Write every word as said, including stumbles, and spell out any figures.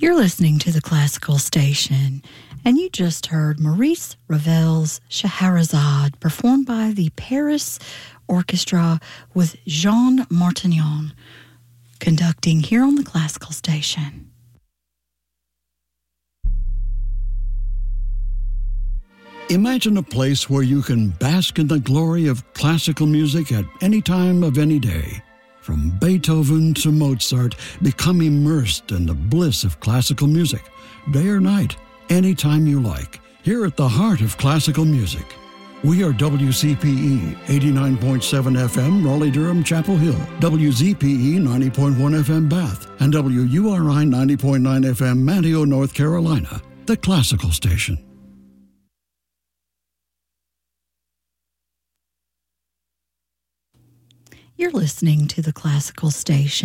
You're listening to the Classical Station, and you just heard Maurice Ravel's Scheherazade, performed by the Paris Orchestra with Jean Martignon conducting here on the Classical Station. Imagine a place where you can bask in the glory of classical music at any time of any day. From Beethoven to Mozart, become immersed in the bliss of classical music, day or night, anytime you like, here at the heart of classical music. We are W C P E eighty-nine point seven F M, Raleigh-Durham, Chapel Hill, W Z P E ninety point one F M, Bath, and W U R I ninety point nine F M, Manteo, North Carolina, the Classical Station. You're listening to the Classical Station.